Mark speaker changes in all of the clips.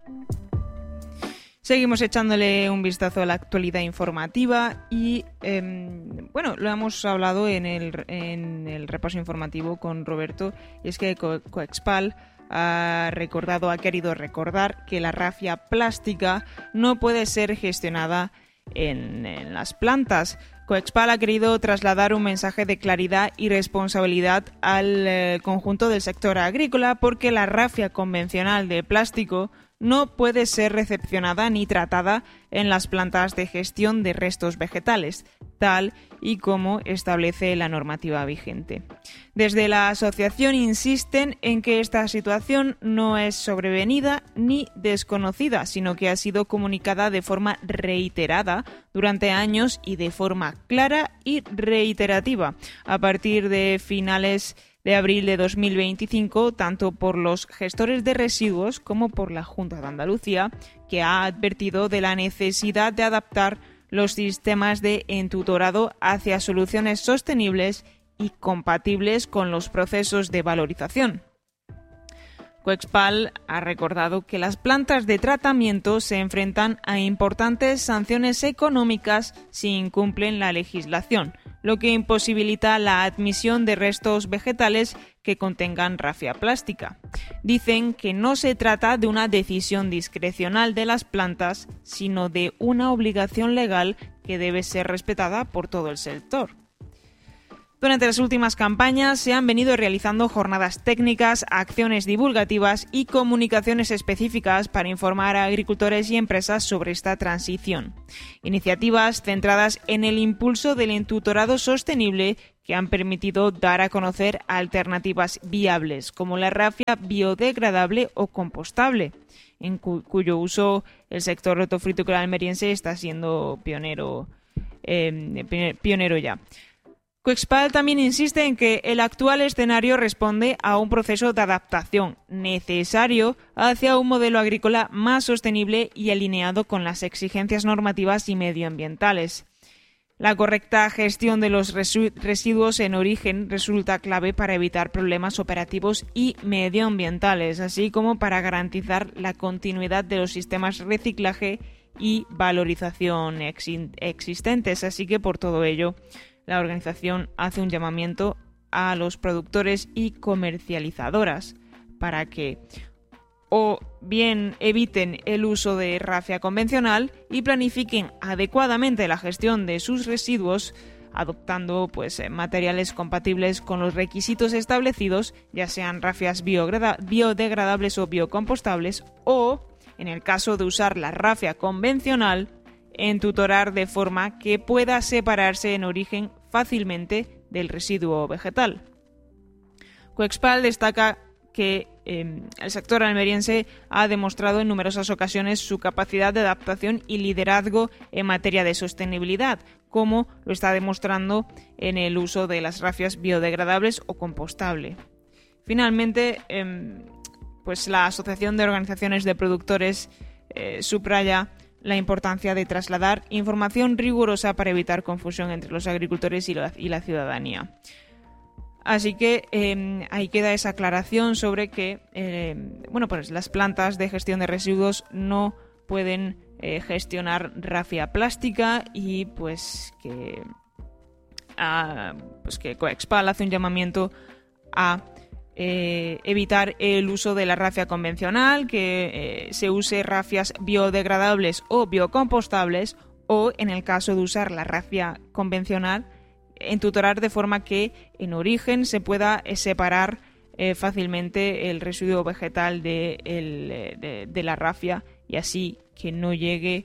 Speaker 1: Seguimos echándole un vistazo a la actualidad informativa y, lo hemos hablado en el repaso informativo con Roberto, y es que Coexpal ha querido recordar que la rafia plástica no puede ser gestionada en las plantas. Coexpal ha querido trasladar un mensaje de claridad y responsabilidad al conjunto del sector agrícola, porque la rafia convencional de plástico no puede ser recepcionada ni tratada en las plantas de gestión de restos vegetales, tal y como establece la normativa vigente. Desde la asociación insisten en que esta situación no es sobrevenida ni desconocida, sino que ha sido comunicada de forma reiterada durante años y de forma clara y reiterativa a partir de finales de abril de 2025, tanto por los gestores de residuos como por la Junta de Andalucía, que ha advertido de la necesidad de adaptar los sistemas de entutorado hacia soluciones sostenibles y compatibles con los procesos de valorización. Coexpal ha recordado que las plantas de tratamiento se enfrentan a importantes sanciones económicas si incumplen la legislación, lo que imposibilita la admisión de restos vegetales que contengan rafia plástica. Dicen que no se trata de una decisión discrecional de las plantas, sino de una obligación legal que debe ser respetada por todo el sector. Durante las últimas campañas se han venido realizando jornadas técnicas, acciones divulgativas y comunicaciones específicas para informar a agricultores y empresas sobre esta transición. Iniciativas centradas en el impulso del entutorado sostenible que han permitido dar a conocer alternativas viables, como la rafia biodegradable o compostable, en cuyo uso el sector hortofrutícola almeriense está siendo pionero ya. Coexpal también insiste en que el actual escenario responde a un proceso de adaptación necesario hacia un modelo agrícola más sostenible y alineado con las exigencias normativas y medioambientales. La correcta gestión de los residuos en origen resulta clave para evitar problemas operativos y medioambientales, así como para garantizar la continuidad de los sistemas de reciclaje y valorización existentes. Así que, por todo ello, la organización hace un llamamiento a los productores y comercializadoras para que o bien eviten el uso de rafia convencional y planifiquen adecuadamente la gestión de sus residuos, adoptando materiales compatibles con los requisitos establecidos, ya sean rafias biodegradables o biocompostables, o, en el caso de usar la rafia convencional, entutorar de forma que pueda separarse en origen fácilmente del residuo vegetal. Coexpal destaca que el sector almeriense ha demostrado en numerosas ocasiones su capacidad de adaptación y liderazgo en materia de sostenibilidad, como lo está demostrando en el uso de las rafias biodegradables o compostable. Finalmente, la Asociación de Organizaciones de Productores subraya la importancia de trasladar información rigurosa para evitar confusión entre los agricultores y la ciudadanía. Así que ahí queda esa aclaración sobre que las plantas de gestión de residuos no pueden gestionar rafia plástica y que Coexpal hace un llamamiento a evitar el uso de la rafia convencional, que se use rafias biodegradables o biocompostables, o en el caso de usar la rafia convencional, entutorar de forma que en origen se pueda separar fácilmente el residuo vegetal de la rafia, y así que no llegue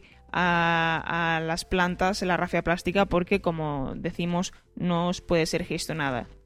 Speaker 1: a las plantas la rafia plástica, porque, como decimos, no puede ser gestionada